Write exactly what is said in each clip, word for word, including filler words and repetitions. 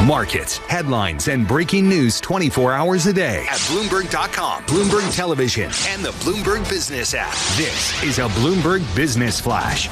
Markets, headlines, and breaking news twenty-four hours a day at Bloomberg dot com, Bloomberg Television, and the Bloomberg Business app. This is a Bloomberg Business Flash.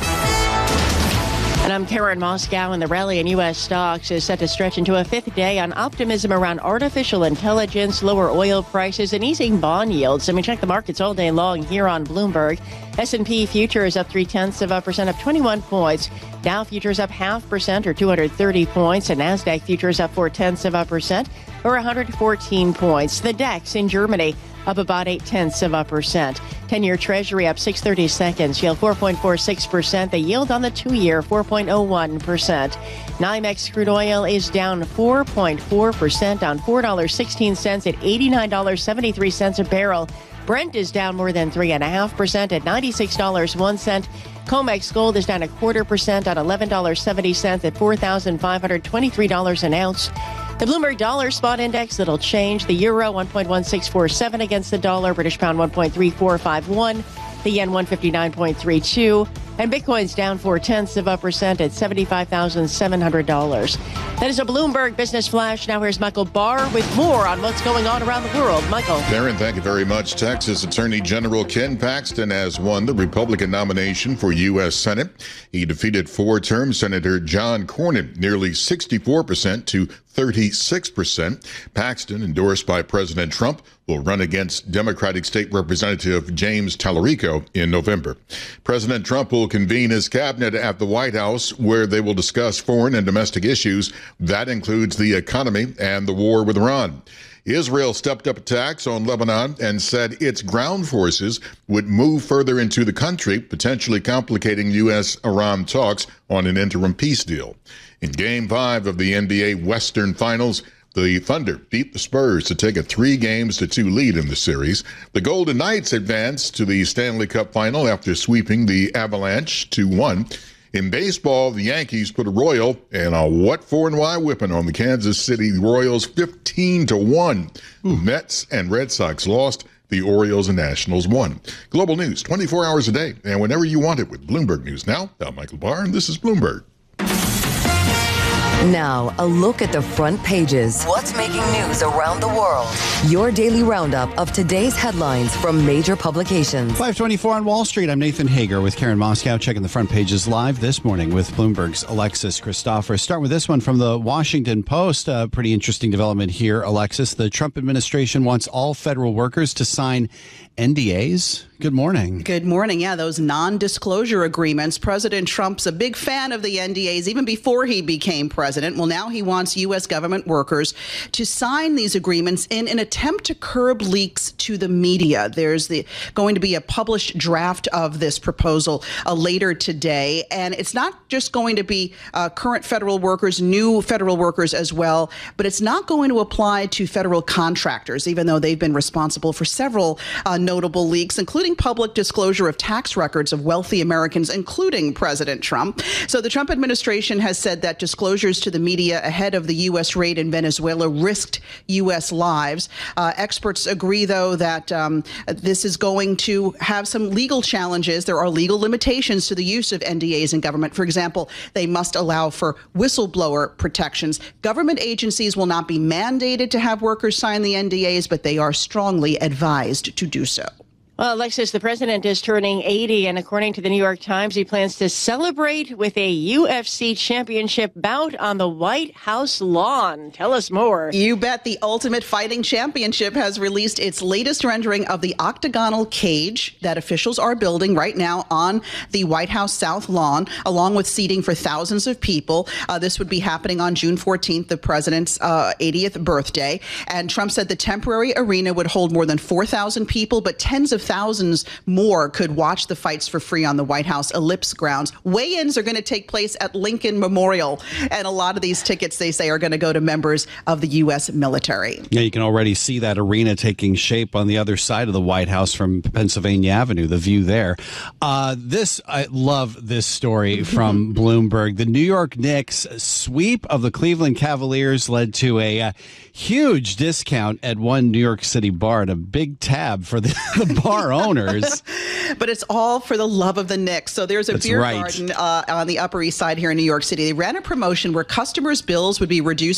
And I'm Karen Moscow, and the rally in U S stocks is set to stretch into a fifth day on optimism around artificial intelligence, lower oil prices, and easing bond yields. And we check the markets all day long here on Bloomberg. S and P futures up three-tenths of a percent, up twenty-one points. Dow futures up half percent, or two hundred thirty points. And NASDAQ futures up four-tenths of a percent, or one hundred fourteen points. The DAX in Germany up about eight-tenths of a percent. ten-year Treasury up six thirty-seconds, yield four point four six percent. The yield on the two-year, four point oh one percent. NYMEX crude oil is down four point four percent on four dollars and sixteen cents at eighty-nine dollars and seventy-three cents a barrel. Brent is down more than three point five percent at ninety-six dollars and one cent. COMEX gold is down a quarter percent on eleven dollars and seventy cents at four thousand five hundred twenty-three dollars an ounce. The Bloomberg Dollar Spot Index, that'll change. The euro, one point one six four seven against the dollar. British pound, one point three four five one. The yen, one fifty-nine point three two. And Bitcoin's down four-tenths of a percent at seventy-five thousand seven hundred dollars. That is a Bloomberg Business Flash. Now here's Michael Barr with more on what's going on around the world. Michael. Karen, thank you very much. Texas Attorney General Ken Paxton has won the Republican nomination for U S Senate. He defeated four-term Senator John Cornyn, nearly sixty-four percent to thirty-six percent. Paxton, endorsed by President Trump, will run against Democratic State Representative James Tallarico in November. President Trump will convene his cabinet at the White House, where they will discuss foreign and domestic issues. That includes the economy and the war with Iran. Israel stepped up attacks on Lebanon and said its ground forces would move further into the country, potentially complicating U S Iran talks on an interim peace deal. In Game five of the N B A Western Finals, the Thunder beat the Spurs to take a three games to two lead in the series. The Golden Knights advanced to the Stanley Cup final after sweeping the Avalanche two one. In baseball, the Yankees put a royal and a what for and why whipping on the Kansas City Royals fifteen to one. The Mets and Red Sox lost. The Orioles and Nationals won. Global news twenty-four hours a day and whenever you want it with Bloomberg News. Now, I'm Michael Barr, and this is Bloomberg. Now, a look at the front pages. What's making news around the world? Your daily roundup of today's headlines from major publications. five twenty-four on Wall Street. I'm Nathan Hager with Karen Moscow, checking the front pages live this morning with Bloomberg's Alexis Christopher. Start with this one from the Washington Post. A pretty interesting development here, Alexis. The Trump administration wants all federal workers to sign N D As. Good morning. Good morning. Yeah, those non-disclosure agreements. President Trump's a big fan of the N D As even before he became president. Well, now he wants U S government workers to sign these agreements in an attempt to curb leaks to the media. There's the going to be a published draft of this proposal uh, later today. And it's not just going to be uh, current federal workers, new federal workers as well, but it's not going to apply to federal contractors, even though they've been responsible for several uh, notable leaks, including public disclosure of tax records of wealthy Americans, including President Trump. So the Trump administration has said that disclosures to the media ahead of the U S raid in Venezuela risked U S lives. Uh, experts agree, though, that um, this is going to have some legal challenges. There are legal limitations to the use of N D As in government. For example, they must allow for whistleblower protections. Government agencies will not be mandated to have workers sign the N D As, but they are strongly advised to do so. Well, Alexis, the president is turning eighty, and according to the New York Times, he plans to celebrate with a U F C championship bout on the White House lawn. Tell us more. You bet. The Ultimate Fighting Championship has released its latest rendering of the octagonal cage that officials are building right now on the White House South Lawn, along with seating for thousands of people. Uh, this would be happening on June fourteenth, the president's uh, eightieth birthday. And Trump said the temporary arena would hold more than four thousand people, but tens of thousands more could watch the fights for free on the White House ellipse grounds. Weigh-ins are going to take place at Lincoln Memorial, and a lot of these tickets, they say, are going to go to members of the U S military. Yeah, you can already see that arena taking shape on the other side of the White House from Pennsylvania Avenue, the view there. Uh, this, I love this story from Bloomberg. The New York Knicks sweep of the Cleveland Cavaliers led to a uh, huge discount at one New York City bar and a big tab for the, the bar owners. But it's all for the love of the Knicks. So there's a That's beer right. garden uh, on the Upper East Side here in New York City. They ran a promotion where customers' bills would be reduced